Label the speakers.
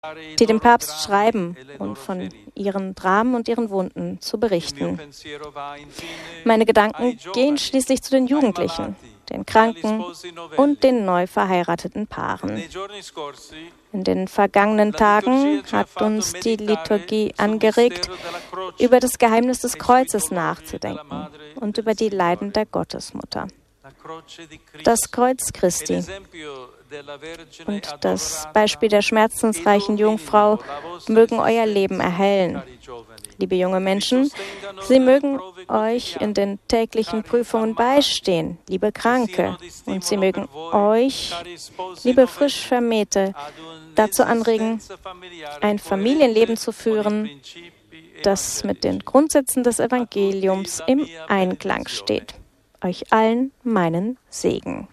Speaker 1: die dem Papst schreiben und von ihren Dramen und ihren Wunden zu berichten. Meine Gedanken gehen schließlich zu den Jugendlichen, den Kranken und den neu verheirateten Paaren. In den vergangenen Tagen hat uns die Liturgie angeregt, über das Geheimnis des Kreuzes nachzudenken und über die Leiden der Gottesmutter. Das Kreuz Christi und das Beispiel der schmerzensreichen Jungfrau mögen euer Leben erhellen. Liebe junge Menschen, sie mögen euch in den täglichen Prüfungen beistehen, liebe Kranke, und sie mögen euch, liebe frisch Vermählte, dazu anregen, ein Familienleben zu führen, das mit den Grundsätzen des Evangeliums im Einklang steht. Euch allen meinen Segen.